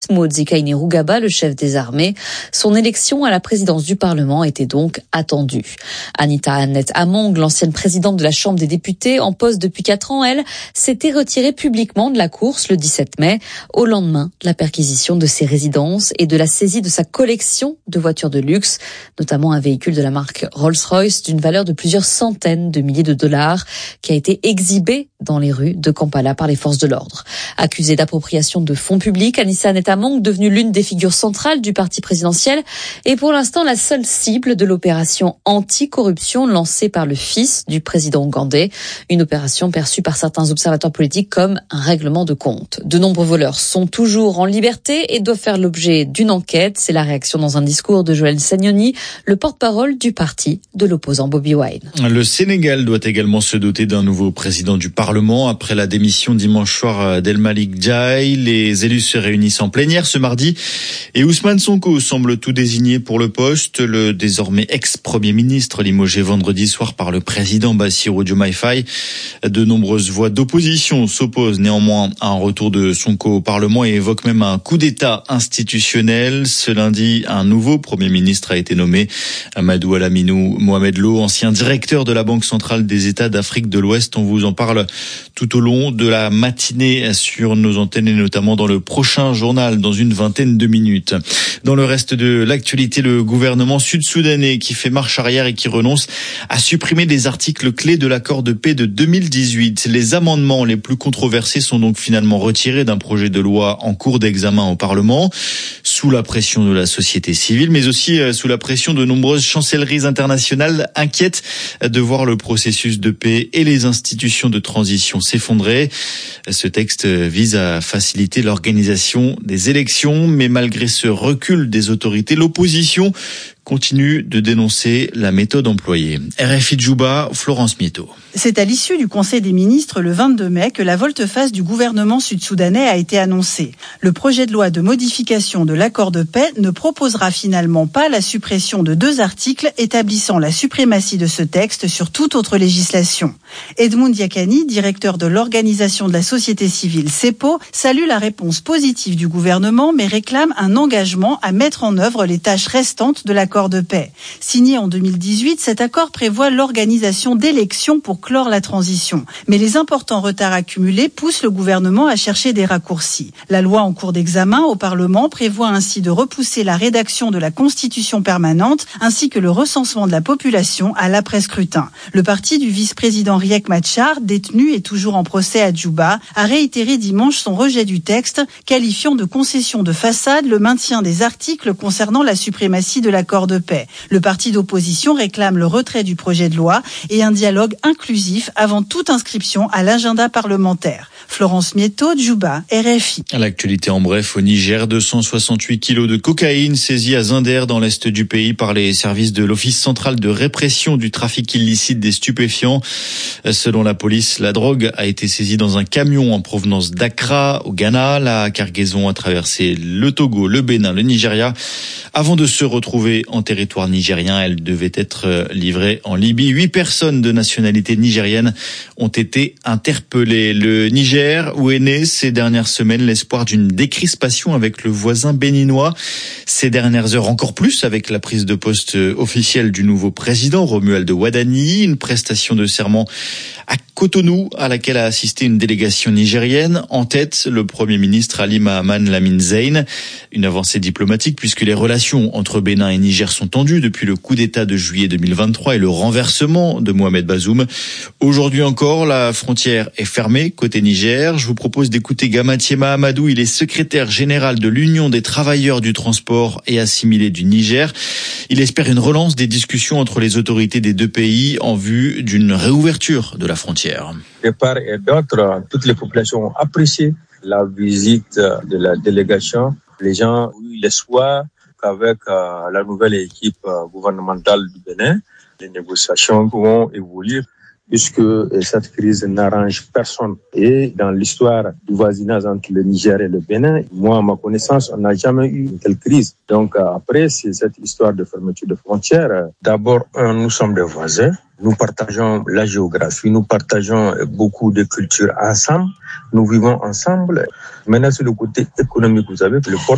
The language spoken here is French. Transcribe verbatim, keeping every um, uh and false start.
Motsi Kainerugaba, le chef des armées. Son élection à la présidence du Parlement était donc attendue. Anita Annette Among, l'ancienne présidente de la Chambre des députés, en poste depuis quatre ans, elle, s'était retirée publiquement de la course le dix-sept mai, au lendemain de la perquisition de ses résidences et de la saisie de sa collection de voitures de luxe, notamment un véhicule de la marque Rolls-Royce d'une valeur de plusieurs centaines de milliers de dollars, qui a été exhibé dans les rues de Kampala par les forces de l'ordre. Accusée d'appropriation de fonds publics, Anita Annette Among, devenue l'une des figures centrales du parti présidentiel, est pour l'instant la seule cible de l'opération anti-corruption lancée par le fils du président ougandais, une opération perçue par certains observateurs politiques comme un règlement de compte. De nombreux voleurs sont toujours en liberté et doivent faire l'objet d'une enquête. C'est la réaction dans un discours de Joël Sagnoni, le porte-parole du parti de l'opposant Bobi Wine. Le Sénégal doit également se doter d'un nouveau président du Parlement après la démission dimanche soir d'El Malick Ndiaye. Les élus se réunissent en plénière ce mardi et Ousmane Sonko semble tout désigné pour le poste. Le désormais ex-premier ministre limogé vendredi soir par le président Bassirou Diomaye Faye. De nombreuses voix d'opposition s'opposent néanmoins à un retour de Sonko au Parlement et évoquent même un coup d'État institutionnel. Ce lundi, un nouveau premier ministre a été nommé. Amadou Alaminou Mohamed Lo, ancien directeur de la Banque centrale des États d'Afrique de l'Ouest. On vous en parle tout au long de la matinée sur nos antennes et notamment dans le prochain journal dans une vingtaine de minutes. Dans le reste de l'actualité, le gouvernement sud-soudanais qui fait marche arrière et qui renonce à supprimer des articles clés de l'accord de paix de deux mille dix-huit. Les amendements les plus controversés sont donc finalement retirés d'un projet de loi en cours d'examen au Parlement, sous la pression de la société civile, mais aussi sous la pression de nombreuses chancelleries internationales inquiètes de voir le processus de paix et les institutions de transition s'effondrer. Ce texte vise à faciliter l'organisation des élections, mais malgré ce recul des autorités, l'opposition continue de dénoncer la méthode employée. R F I Djouba, Florence Mieto. C'est à l'issue du Conseil des ministres le vingt-deux mai que la volte-face du gouvernement sud-soudanais a été annoncée. Le projet de loi de modification de l'accord de paix ne proposera finalement pas la suppression de deux articles établissant la suprématie de ce texte sur toute autre législation. Edmond Diakani, directeur de l'organisation de la société civile CEPO, salue la réponse positive du gouvernement mais réclame un engagement à mettre en œuvre les tâches restantes de l'accord de paix. Signé en deux mille dix-huit, cet accord prévoit l'organisation d'élections pour clore la transition. Mais les importants retards accumulés poussent le gouvernement à chercher des raccourcis. La loi en cours d'examen au Parlement prévoit ainsi de repousser la rédaction de la Constitution permanente ainsi que le recensement de la population à l'après-scrutin. Le parti du vice-président Riek Machar, détenu et toujours en procès à Djouba, a réitéré dimanche son rejet du texte, qualifiant de concession de façade le maintien des articles concernant la suprématie de l'accord de paix. Le parti d'opposition réclame le retrait du projet de loi et un dialogue inclusif avant toute inscription à l'agenda parlementaire. Florence Mieto, Djouba, R F I. À l'actualité en bref, au Niger, deux cent soixante-huit kilos de cocaïne saisis à Zinder dans l'est du pays par les services de l'Office central de répression du trafic illicite des stupéfiants. Selon la police, la drogue a été saisie dans un camion en provenance d'Accra, au Ghana. La cargaison a traversé le Togo, le Bénin, le Nigeria. Avant de se retrouver en territoire nigérien, elle devait être livrée en Libye. Huit personnes de nationalité nigérienne ont été interpellées. Le Niger, où est né ces dernières semaines l'espoir d'une décrispation avec le voisin béninois. Ces dernières heures encore plus avec la prise de poste officielle du nouveau président Romuald Wadani, une prestation de serment à Cotonou à laquelle a assisté une délégation nigérienne. En tête, le Premier ministre Ali Mahaman Lamine Zein. Une avancée diplomatique puisque les relations entre Bénin et Niger sont tendues depuis le coup d'État de juillet deux mille vingt-trois et le renversement de Mohamed Bazoum. Aujourd'hui encore, la frontière est fermée côté Niger. Je vous propose d'écouter Gamathie Mahamadou. Il est secrétaire général de l'Union des travailleurs du transport et assimilés du Niger. Il espère une relance des discussions entre les autorités des deux pays en vue d'une réouverture de la frontière. De part et d'autre, toutes les populations ont apprécié la visite de la délégation. Les gens ont eu l'espoir qu'avec euh, la nouvelle équipe euh, gouvernementale du Bénin, les négociations vont évoluer puisque cette crise n'arrange personne. Et dans l'histoire du voisinage entre le Niger et le Bénin, moi, à ma connaissance, on n'a jamais eu une telle crise. Donc après, c'est cette histoire de fermeture de frontières. D'abord, un, nous sommes des voisins. Nous partageons la géographie, nous partageons beaucoup de cultures ensemble, nous vivons ensemble. Maintenant, sur le côté économique, vous savez que le port